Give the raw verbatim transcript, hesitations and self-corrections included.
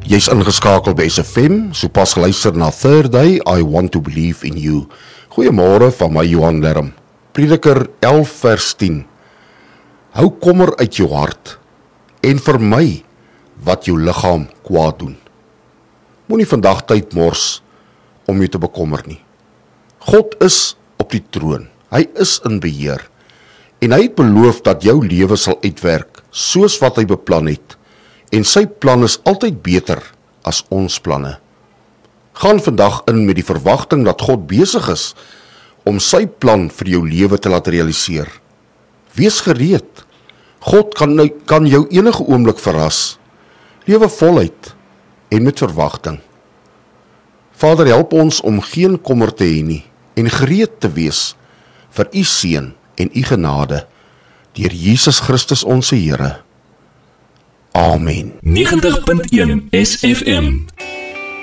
Jy's ingeskakel by S F M, sopas geluister na Third Day, I Want to Believe in You. Goeiemôre van my Johan Lerm. Prediker elf vers tien. Hou kommer uit jou hart en vermy wat jou liggaam kwaad doen. Moenie vandag tyd mors om jou te bekommer nie. God is op die troon. Hy is in beheer. En hy het beloof dat jou lewe sal uitwerk soos wat hy beplan het. En sy plan is altyd beter as ons planne. Gaan vandag in met die verwagting dat God besig is om sy plan vir jou lewe te laat realiseer. Wees gereed. God kan, kan jou enige oomblik verras. Lewe voluit en met verwagting. Vader, help ons om geen kommer te hê nie en gereed te wees vir u seën en u genade deur Jesus Christus ons Here. Amen. negentig punt een S F M